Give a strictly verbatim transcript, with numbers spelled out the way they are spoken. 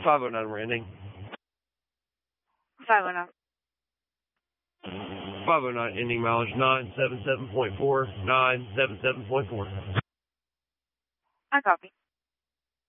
five oh nine ending. five oh nine. five oh nine ending mileage nine seven seven point four, nine seven seven point four. I copy.